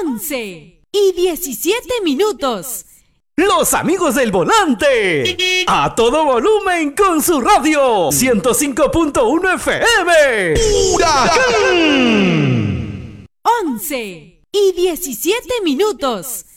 11:17. Los amigos del volante, a todo volumen con su radio 105.1 FM. ¡Huracán! 11:17.